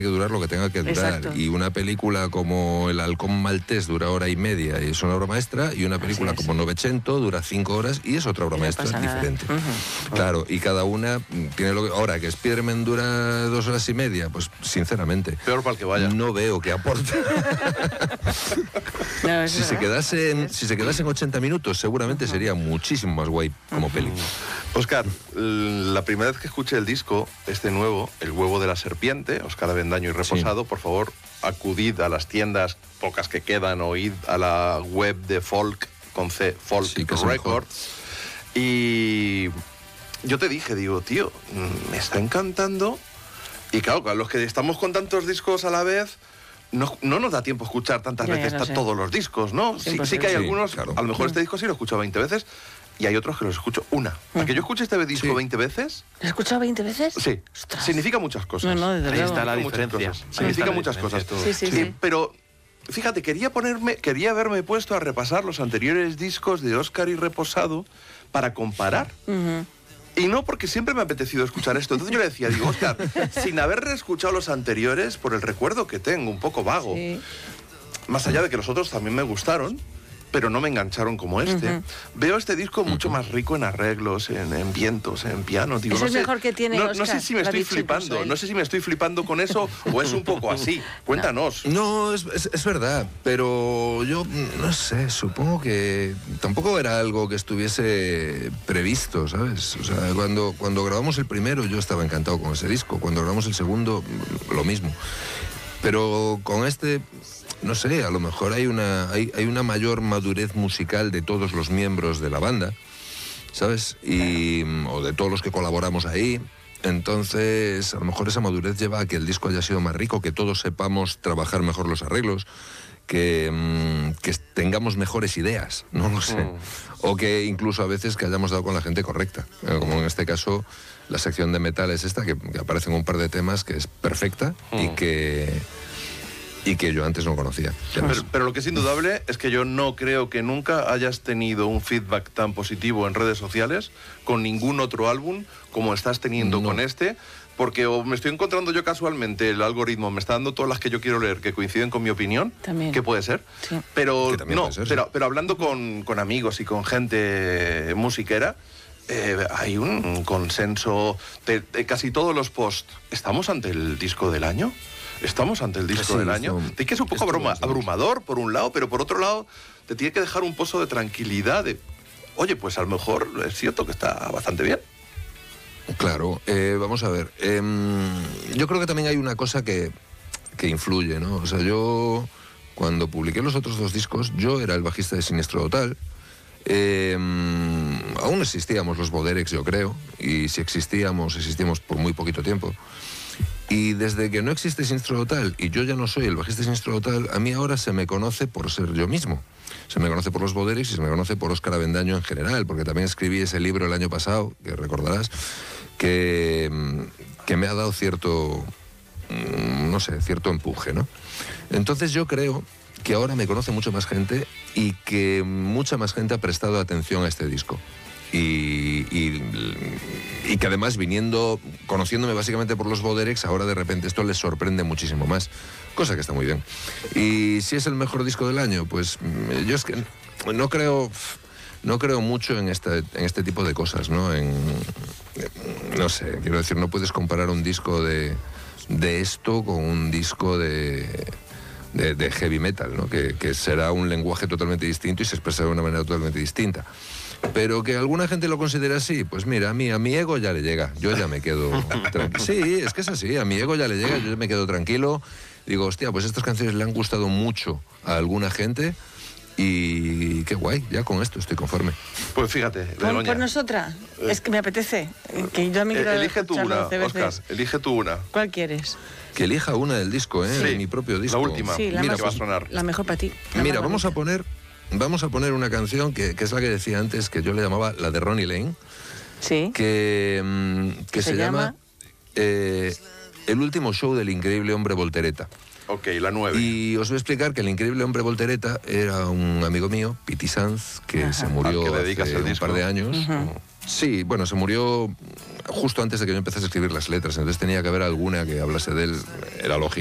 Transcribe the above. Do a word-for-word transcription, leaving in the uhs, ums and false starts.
que durar lo que tenga que durar. Exacto. Y una película como El halcón maltés dura hora y media y es una obra maestra, y una película como Novecento dura cinco horas y es otra obra No maestra pasa nada. diferente. Uh-huh. Claro, y cada una tiene lo que... Ahora, que Spiderman dura dos horas y media, pues sinceramente... Peor para el que vaya. No veo que aporte. No, si, se quedase en, si se quedase en ochenta minutos, seguramente uh-huh. sería muchísimo más guay como uh-huh. película. Óscar, la primera vez que escuché el disco, este nuevo, El huevo de la serpiente, Óscar Avendaño y Reposado, sí. Por favor, acudid a las tiendas, pocas que quedan, o id a la web de Folk, con C, Folk sí, Records. Y yo te dije, digo, tío, me está encantando. Y claro, a los que estamos con tantos discos a la vez... No, no nos da tiempo a escuchar tantas ya, veces ya no todos los discos, ¿no? Sí, sí que hay sí, algunos, claro. a lo mejor este disco sí lo he escuchado veinte veces y hay otros que los escucho una. ¿A que yo escuche este disco sí. veinte veces? ¿Lo has escuchado veinte veces? Sí. Ostras. Significa muchas cosas. No, no, desde Ahí luego. está la Significa diferencia. Muchas cosas. Significa muchas cosas. Sí, sí, sí, sí. Pero, fíjate, quería ponerme, quería haberme puesto a repasar los anteriores discos de Óscar y Reposado para comparar. Uh-huh. Y no porque siempre me ha apetecido escuchar esto. Entonces yo le decía, digo, Óscar, sin haber escuchado los anteriores, por el recuerdo que tengo, un poco vago, sí. Más allá de que los otros también me gustaron, pero no me engancharon como este. Uh-huh. Veo este disco mucho más rico en arreglos, en, en vientos, en piano. Digo, ¿Es no el sé, mejor que tiene no, Óscar? no sé si me estoy flipando, no sé si me estoy flipando con eso o es un poco así. Cuéntanos. No, es, es, es verdad, pero yo no sé, supongo que tampoco era algo que estuviese previsto, ¿sabes? O sea, cuando, cuando grabamos el primero yo estaba encantado con ese disco, cuando grabamos el segundo lo mismo. Pero con este... No sé, a lo mejor hay una, hay, hay una mayor madurez musical de todos los miembros de la banda, ¿sabes? Y, o de todos los que colaboramos ahí. Entonces, a lo mejor esa madurez lleva a que el disco haya sido más rico, que todos sepamos trabajar mejor los arreglos, que, mmm, que tengamos mejores ideas, no lo sé. Mm. O que incluso a veces que hayamos dado con la gente correcta. Como en este caso, la sección de metal es esta, que, que aparecen un par de temas que es perfecta mm. y que... y que yo antes no conocía. Pero, pero lo que es indudable es que yo no creo que nunca hayas tenido un feedback tan positivo en redes sociales con ningún otro álbum como estás teniendo no. con este, porque o me estoy encontrando yo casualmente, el algoritmo me está dando todas las que yo quiero leer que coinciden con mi opinión, también. que puede ser, sí. pero que no, puede ser, pero, sí. pero hablando con, con amigos y con gente musiquera, Eh, hay un consenso de, de casi todos los posts. ¿Estamos ante el disco del año? ¿Estamos ante el disco sí, del año? Esto, te que es un poco abruma, abrumador, por un lado, pero por otro lado, te tiene que dejar un pozo de tranquilidad. De, oye, pues a lo mejor es cierto que está bastante bien. Claro, eh, vamos a ver. Eh, yo creo que también hay una cosa que, que influye, ¿no? O sea, yo, cuando publiqué los otros dos discos, yo era el bajista de Siniestro Total. Eh, aún existíamos los Boderex, yo creo, y si existíamos, existíamos por muy poquito tiempo. Y desde que no existe Siniestro Total y yo ya no soy el bajista de Siniestro Total, a mí ahora se me conoce por ser yo mismo. Se me conoce por los Boderex y se me conoce por Óscar Avendaño en general, porque también escribí ese libro el año pasado, que recordarás, que, que me ha dado cierto, no sé, cierto empuje, ¿no? Entonces yo creo que ahora me conoce mucha más gente y que mucha más gente ha prestado atención a este disco. Y, y, y que además viniendo, conociéndome básicamente por los Boderex, ahora de repente esto les sorprende muchísimo más, cosa que está muy bien. Y si es el mejor disco del año, pues yo es que no creo, no creo mucho en este, en este tipo de cosas, ¿no? En, no sé, quiero decir, no puedes comparar un disco de, de esto con un disco de... De, de heavy metal, ¿no? Que, que será un lenguaje totalmente distinto y se expresará de una manera totalmente distinta. Pero que alguna gente lo considera así, pues mira, a mí, a mi ego ya le llega, yo ya me quedo tranquilo. Sí, es que es así, a mi ego ya le llega, yo ya me quedo tranquilo. Digo, hostia, pues estas canciones le han gustado mucho a alguna gente y qué guay, ya con esto estoy conforme. Pues fíjate, Begoña. Por nosotras, eh, es que me apetece. Que yo a mí eh, elige tú una, Óscar, elige tú una. ¿Cuál quieres? Que elija una del disco, ¿eh? Sí, mi propio disco. La última. Sí, la mira, más, que va a sonar. La mejor para ti. Mira, vamos a poner, vamos a poner una canción que, que es la que decía antes, que yo le llamaba la de Ronnie Lane. Sí. Que, que se, se llama, llama eh, el último show del increíble hombre Voltereta. Ok, la nueve. Y os voy a explicar que el increíble hombre Voltereta era un amigo mío, Piti Sanz, que Ajá. se murió Al que dedicas hace el un disco. par de años. Ujú. Sí, bueno, se murió justo antes de que yo empezase a escribir las letras, entonces tenía que haber alguna que hablase de él, era lógico.